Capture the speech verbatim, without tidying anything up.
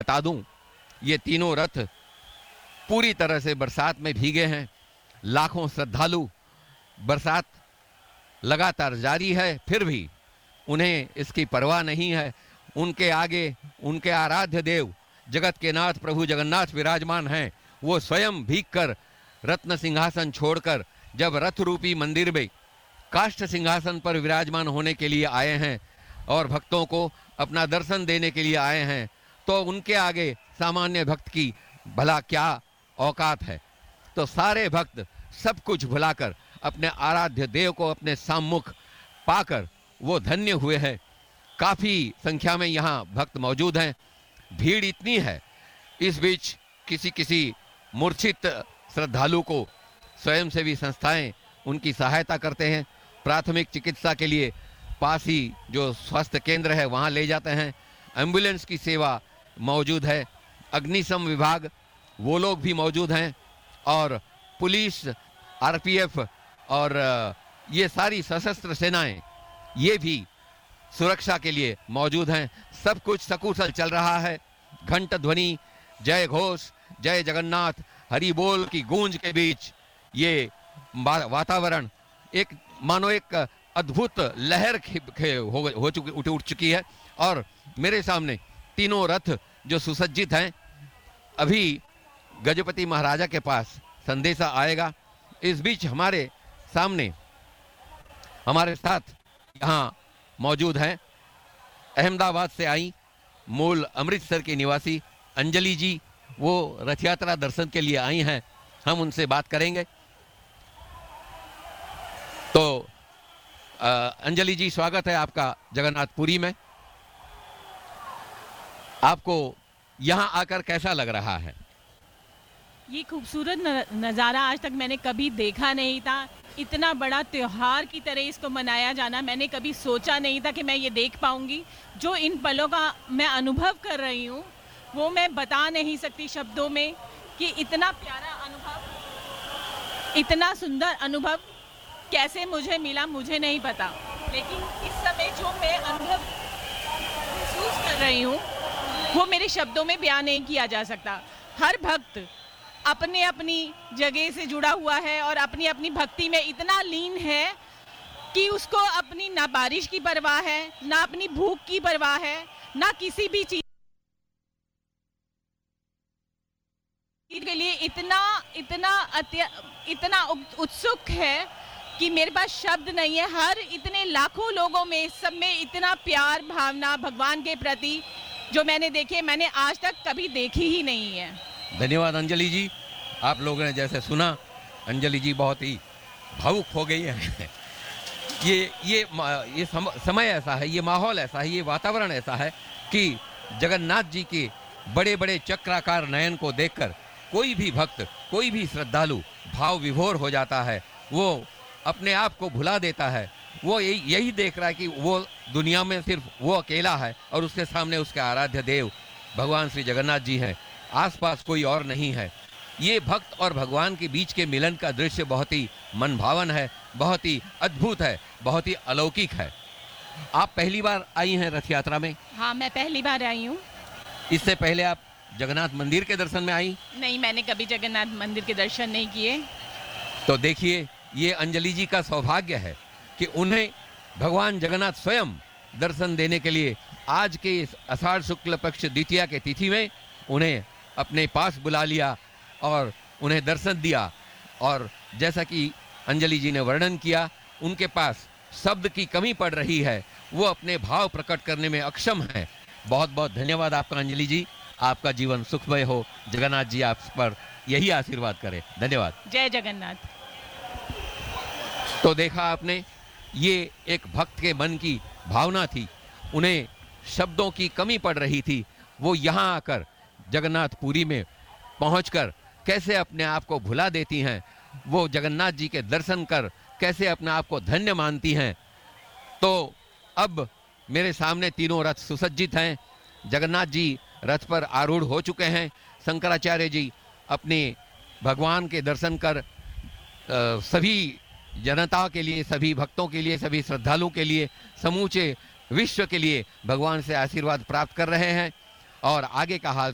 बता दूं, ये तीनों रथ पूरी तरह से बरसात में भीगे हैं। लाखों श्रद्धालु, बरसात लगातार जारी है, फिर भी उन्हें इसकी परवाह नहीं है। उनके आगे उनके आराध्य देव जगत के नाथ प्रभु जगन्नाथ विराजमान हैं। वो स्वयं भीग कर रत्न सिंहासन छोड़कर जब रथ रूपी मंदिर में काष्ठ सिंहासन पर विराजमान होने के लिए आए हैं और भक्तों को अपना दर्शन देने के लिए आए हैं, तो उनके आगे सामान्य भक्त की भला क्या औकात है। तो सारे भक्त सब कुछ भुलाकर अपने आराध्य देव को अपने सम्मुख पाकर वो धन्य हुए हैं। काफी संख्या में यहाँ भक्त मौजूद हैं, भीड़ इतनी है। इस बीच किसी किसी मूर्छित श्रद्धालु को स्वयंसेवी संस्थाएं उनकी सहायता करते हैं। प्राथमिक चिकित्सा के लिए पास ही जो स्वास्थ्य केंद्र है वहां ले जाते हैं। एम्बुलेंस की सेवा मौजूद है। अग्निशम विभाग वो लोग भी मौजूद हैं और पुलिस, आरपीएफ और ये सारी सशस्त्र सेनाएं ये भी सुरक्षा के लिए मौजूद हैं। सब कुछ सकुशल चल रहा है। घंट ध्वनि, जय घोष, जय जगन्नाथ, हरि बोल की गूंज के बीच ये वातावरण एक मानो एक अद्भुत लहर हो, हो चुकी उठ उठ चुकी है। और मेरे सामने तीनों रथ जो सुसज्जित हैं, अभी गजपति महाराजा के पास संदेशा आएगा। इस बीच हमारे सामने हमारे साथ यहाँ मौजूद हैं अहमदाबाद से आई, मूल अमृतसर की निवासी अंजलि जी। वो रथ यात्रा दर्शन के लिए आई हैं, हम उनसे बात करेंगे। तो आ, अंजलि जी, स्वागत है आपका जगन्नाथपुरी में। आपको यहाँ आकर कैसा लग रहा है? ये खूबसूरत नज़ारा आज तक मैंने कभी देखा नहीं था। इतना बड़ा त्योहार की तरह इसको मनाया जाना मैंने कभी सोचा नहीं था कि मैं ये देख पाऊंगी। जो इन पलों का मैं अनुभव कर रही हूँ वो मैं बता नहीं सकती शब्दों में कि इतना प्यारा अनुभव, इतना सुंदर अनुभव कैसे मुझे मिला मुझे नहीं पता। लेकिन इस समय जो मैं अनुभव महसूस कर रही हूँ वो मेरे शब्दों में बयान नहीं किया जा सकता। हर भक्त अपने अपनी जगह से जुड़ा हुआ है और अपनी अपनी भक्ति में इतना लीन है कि उसको अपनी ना बारिश की परवाह है, ना अपनी भूख की परवाह है, ना किसी भी चीज के लिए इतना इतना अत्य, इतना उत्सुक है कि मेरे पास शब्द नहीं है। हर इतने लाखों लोगों में सब में इतना प्यार भावना भगवान के प्रति जो मैंने देखे मैंने आज तक कभी देखी ही नहीं है। धन्यवाद अंजलि जी। आप लोगों ने जैसे सुना, अंजलि जी बहुत ही भावुक हो गई है। ये ये ये सम, समय ऐसा है, ये माहौल ऐसा है, ये वातावरण ऐसा है कि जगन्नाथ जी के बड़े बड़े चक्राकार नयन को देखकर कोई भी भक्त, कोई भी श्रद्धालु भाव विभोर हो जाता है। वो अपने आप को भुला देता है। वो यही यही देख रहा है कि वो दुनिया में सिर्फ वो अकेला है और उसके सामने उसके आराध्य देव भगवान श्री जगन्नाथ जी हैं। आसपास कोई और नहीं है। ये भक्त और भगवान के बीच के मिलन का दृश्य बहुत ही मनभावन है, बहुत ही अद्भुत है, बहुत ही अलौकिक है। आप पहली बार आई हैं रथ यात्रा में? हाँ, मैं पहली बार आई हूँ। इससे पहले आप जगन्नाथ मंदिर के दर्शन में आई? नहीं, मैंने कभी जगन्नाथ मंदिर के दर्शन नहीं किए। तो देखिए, ये अंजलि जी का सौभाग्य है कि उन्हें भगवान जगन्नाथ स्वयं दर्शन देने के लिए आज के इस आषाढ़ शुक्ल पक्ष द्वितीया के तिथि में उन्हें अपने पास बुला लिया और उन्हें दर्शन दिया। और जैसा कि अंजलि जी ने वर्णन किया, उनके पास शब्द की कमी पड़ रही है, वो अपने भाव प्रकट करने में अक्षम है। बहुत बहुत धन्यवाद आपका अंजलि जी। आपका जीवन सुखमय हो। जगन्नाथ जी आप पर यही आशीर्वाद करें। धन्यवाद। जय जगन्नाथ। तो देखा आपने, ये एक भक्त के मन की भावना थी। उन्हें शब्दों की कमी पड़ रही थी। वो यहाँ आकर जगन्नाथपुरी में पहुंचकर कैसे अपने आप को भुला देती हैं, वो जगन्नाथ जी के दर्शन कर कैसे अपने आप को धन्य मानती हैं। तो अब मेरे सामने तीनों रथ सुसज्जित हैं। जगन्नाथ जी रथ पर आरूढ़ हो चुके हैं। शंकराचार्य जी अपने भगवान के दर्शन कर आ, सभी जनता के लिए, सभी भक्तों के लिए, सभी श्रद्धालुओं के लिए, समूचे विश्व के लिए भगवान से आशीर्वाद प्राप्त कर रहे हैं। और आगे का हाल